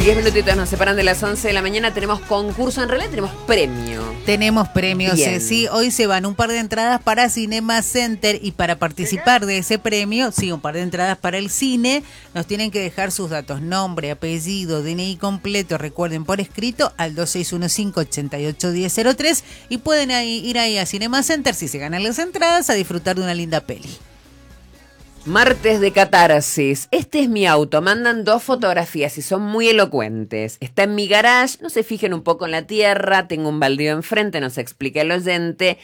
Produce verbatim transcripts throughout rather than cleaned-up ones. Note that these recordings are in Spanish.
Diez minutitos nos separan de las once de la mañana. Tenemos concurso, en realidad tenemos premio. Tenemos premios, Bien. Ceci. Hoy se van un par de entradas para Cinema Center y para participar de ese premio, sí, un par de entradas para el cine, nos tienen que dejar sus datos, nombre, apellido, D N I completo, recuerden por escrito al dos seis uno cinco, ocho ocho uno cero cero tres y pueden ahí, ir ahí a Cinema Center si se ganan las entradas a disfrutar de una linda peli. Martes de catarsis. Este es mi auto. Mandan dos fotografías y son muy elocuentes. Está en mi garage. No se fijen un poco en la tierra. Tengo un baldío enfrente. Nos explica el oyente.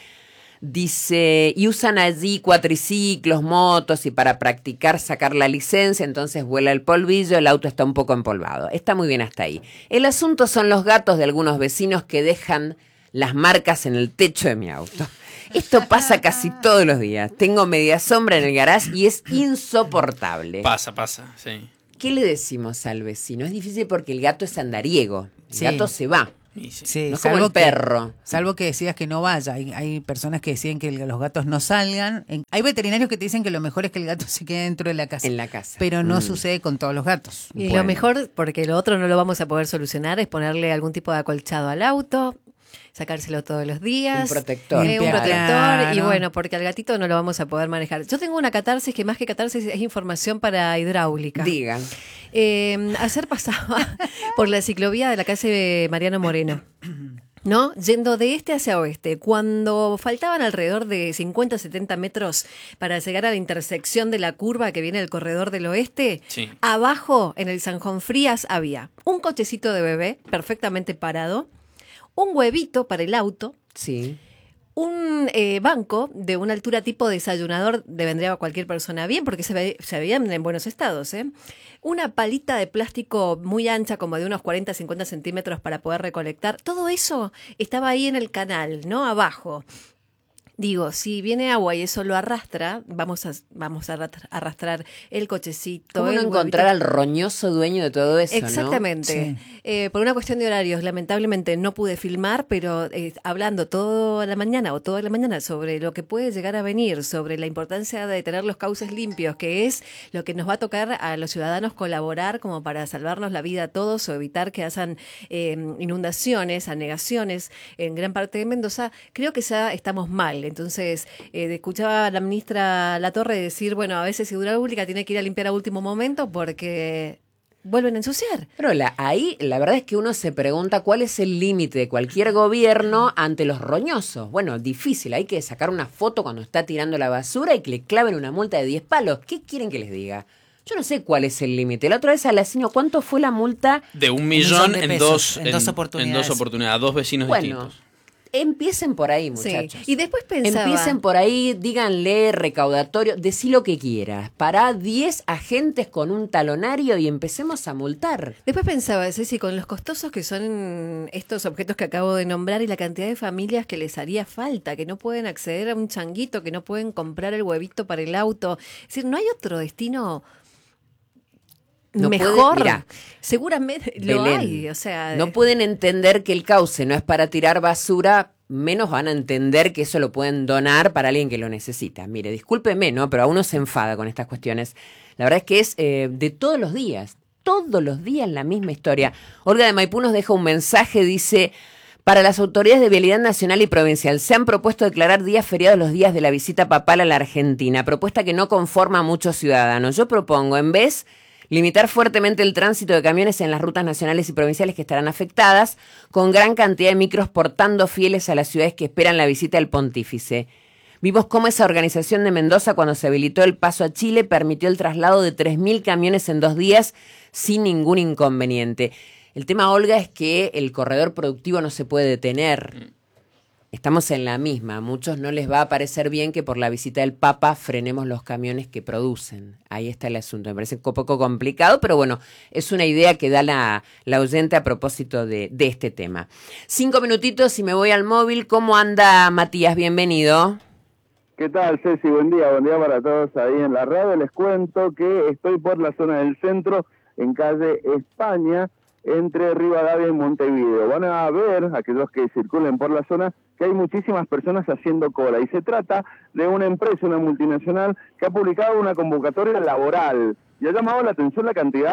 Dice, y usan allí cuatriciclos, motos y para practicar sacar la licencia. Entonces vuela el polvillo. El auto está un poco empolvado. Está muy bien hasta ahí. El asunto son los gatos de algunos vecinos que dejan las marcas en el techo de mi auto. Esto pasa casi todos los días. Tengo media sombra en el garage y es insoportable. Pasa, pasa, sí. ¿Qué le decimos al vecino? Es difícil porque el gato es andariego. El Sí. gato se va. Y sí. Sí, No es como el que- perro. Salvo que decidas que no vaya. Hay, hay personas que deciden que el- los gatos no salgan. En- hay veterinarios que te dicen que lo mejor es que el gato se quede dentro de la casa. En la casa. Pero no Mm. sucede con todos los gatos. Y Bueno. lo mejor, porque lo otro no lo vamos a poder solucionar, es ponerle algún tipo de acolchado al auto, sacárselo todos los días. Un protector. Eh, un Limpiar. protector. Claro. Y bueno, porque al gatito no lo vamos a poder manejar. Yo tengo una catarsis que más que catarsis es información para hidráulica. Digan. Eh, ayer pasaba por la ciclovía de la calle Mariano Moreno, ¿no? Yendo de este hacia oeste. Cuando faltaban alrededor de cincuenta a setenta metros para llegar a la intersección de la curva que viene del corredor del oeste, Sí. abajo en el Sanjón Frías había un cochecito de bebé perfectamente parado, un huevito para el auto, Sí. un eh, banco de una altura tipo desayunador, le vendría a cualquier persona bien, porque se, ve, se veían en buenos estados, ¿eh? Una palita de plástico muy ancha, como de unos cuarenta a cincuenta centímetros para poder recolectar. Todo eso estaba ahí en el canal, ¿no? Abajo. Digo, si viene agua y eso lo arrastra, vamos a, vamos a arrastrar- arrastrar el cochecito. ¿Cómo el no huevito. encontrar al roñoso dueño de todo eso, Exactamente. Sí. Eh, por una cuestión de horarios, lamentablemente no pude filmar, pero eh, hablando toda la mañana o toda la mañana sobre lo que puede llegar a venir, sobre la importancia de tener los cauces limpios, que es lo que nos va a tocar a los ciudadanos colaborar como para salvarnos la vida a todos o evitar que hayan eh, inundaciones, anegaciones en gran parte de Mendoza, creo que ya estamos mal. Entonces, eh, escuchaba a la ministra Latorre decir, bueno, a veces Hidráulica tiene que ir a limpiar a último momento porque vuelven a ensuciar. Pero la, ahí la verdad es que uno se pregunta cuál es el límite de cualquier gobierno ante los roñosos. Bueno, difícil, hay que sacar una foto cuando está tirando la basura y que le claven una multa de diez palos. ¿Qué quieren que les diga? Yo no sé cuál es el límite. La otra vez a la señora, ¿cuánto fue la multa? De un millón millón, de en, pesos, dos, en dos oportunidades. En dos oportunidades, a dos vecinos Bueno, distintos. empiecen por ahí, Sí. muchachos. Y después pensaba... Empiecen por ahí, díganle recaudatorio, decí lo que quieras. Pará diez agentes con un talonario y empecemos a multar. Después pensaba, Ceci, con los costosos que son estos objetos que acabo de nombrar y la cantidad de familias que les haría falta, que no pueden acceder a un changuito, que no pueden comprar el huevito para el auto. Es decir, ¿no hay otro destino No puede- mejor? mirá, Seguramente lo Belén, hay, o sea... no pueden entender que el cauce no es para tirar basura, menos van a entender que eso lo pueden donar para alguien que lo necesita. Mire, discúlpeme, ¿no? Pero a uno se enfada con estas cuestiones. La verdad es que es eh, de todos los días, todos los días la misma historia. Olga de Maipú nos deja un mensaje, dice... Para las autoridades de Vialidad Nacional y Provincial, se han propuesto declarar días feriados los días de la visita papal a la Argentina, propuesta que no conforma a muchos ciudadanos. Yo propongo, en vez, limitar fuertemente el tránsito de camiones en las rutas nacionales y provinciales que estarán afectadas, con gran cantidad de micros portando fieles a las ciudades que esperan la visita del pontífice. Vimos cómo esa organización de Mendoza, cuando se habilitó el paso a Chile, permitió el traslado de tres mil camiones en dos días sin ningún inconveniente. El tema, Olga, es que el corredor productivo no se puede detener. Estamos en la misma. A muchos no les va a parecer bien que por la visita del Papa frenemos los camiones que producen. Ahí está el asunto. Me parece un poco complicado, pero bueno, es una idea que da la, la oyente a propósito de, de este tema. Cinco minutitos y me voy al móvil. ¿Cómo anda, Matías? Bienvenido. ¿Qué tal, Ceci? Buen día, buen día para todos ahí en la radio. Les cuento que estoy por la zona del centro, en calle España, entre Rivadavia y Montevideo. Van a ver, aquellos que circulen por la zona, que hay muchísimas personas haciendo cola. Y se trata de una empresa, una multinacional, que ha publicado una convocatoria laboral. Y ha llamado la atención la cantidad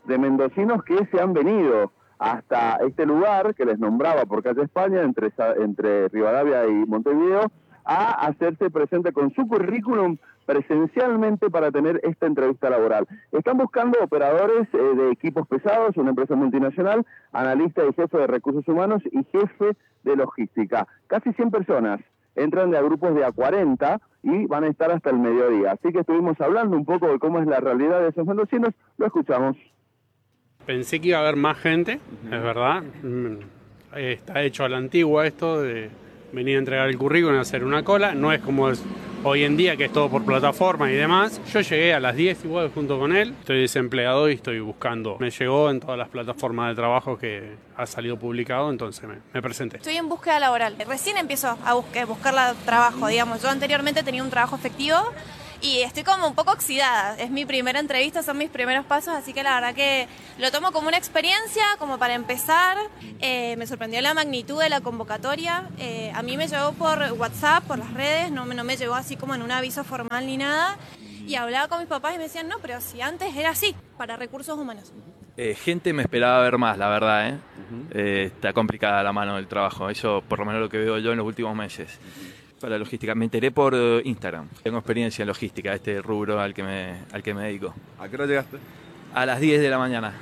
de mendocinos que se han venido hasta este lugar que les nombraba por calle España, entre, entre Rivadavia y Montevideo, a hacerse presente con su currículum presencialmente para tener esta entrevista laboral. Están buscando operadores eh, de equipos pesados, una empresa multinacional, analista y jefe de recursos humanos y jefe de logística. Casi cien personas entran de a grupos de a cuarenta y van a estar hasta el mediodía. Así que estuvimos hablando un poco de cómo es la realidad de esos mendocinos, lo escuchamos. Pensé que iba a haber más gente, uh-huh. Es verdad. Está hecho a la antigua esto de venir a entregar el currículum y hacer una cola. No es como es hoy en día, que es todo por plataforma y demás. Yo llegué a las diez igual junto con él. Estoy desempleado y estoy buscando. Me llegó en todas las plataformas de trabajo que ha salido publicado, entonces me, me presenté. Estoy en búsqueda laboral. Recién empiezo a buscar, buscar la, trabajo, digamos. Yo anteriormente tenía un trabajo efectivo y estoy como un poco oxidada. Es mi primera entrevista, son mis primeros pasos, así que la verdad que lo tomo como una experiencia, como para empezar. Eh, me sorprendió la magnitud de la convocatoria. Eh, a mí me llegó por WhatsApp, por las redes, no, no me llegó así como en un aviso formal ni nada. Y hablaba con mis papás y me decían, no, pero si antes era así, para recursos humanos. Eh, gente me esperaba ver más, la verdad, ¿eh? Uh-huh. Eh, está complicada la mano del trabajo, eso por lo menos lo que veo yo en los últimos meses. Para la logística, me enteré por uh, Instagram. Tengo experiencia en logística, este rubro al que me, al que me dedico. ¿A qué hora llegaste? A las diez de la mañana.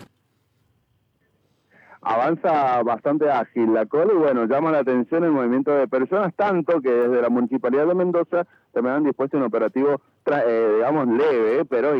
Avanza bastante ágil la cola y bueno, llama la atención el movimiento de personas, tanto que desde la Municipalidad de Mendoza también han dispuesto un operativo, tra- eh, digamos, leve, pero